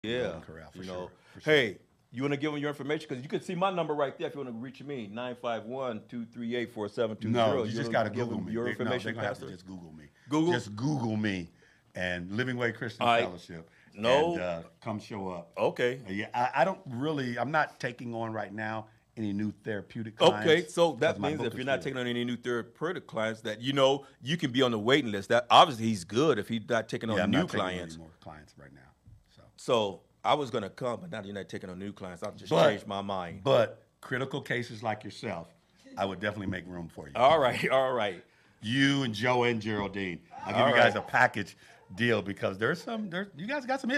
Yeah, Golden Corral, for you sure. know. For sure. Hey, you want to give them your information? Because you can see my number right there if you want to reach me, 951-238-4720. No, you You just want got to to give Google them me. your No, information, they're going to have to Pastor? just Google me. Google? Just Google me and Living Way Christian All right. Fellowship. No. And come show up. Okay. Yeah, I don't really, I'm not taking on right now any new therapeutic clients. Okay, so 'cause that my means book if is you're not full. taking on any new therapeutic clients, that you can be on the waiting list. That obviously he's good if he's not taking on I'm new not taking on clients. any more clients right now. So. So I was gonna come, but now you're not taking on new clients. I've just But- changed my mind. But critical cases like yourself, I would definitely make room for you. All right, all right. You and Joe and Geraldine. I'll give All you guys right. a package deal because you guys got some